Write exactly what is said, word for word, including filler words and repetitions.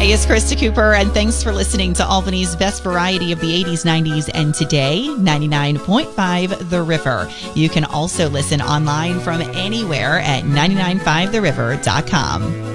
is Krista Cooper, and thanks for listening to Albany's best variety of the eighties, nineties, and today, ninety-nine point five The River. You can also listen online from anywhere at nine nine five the river dot com.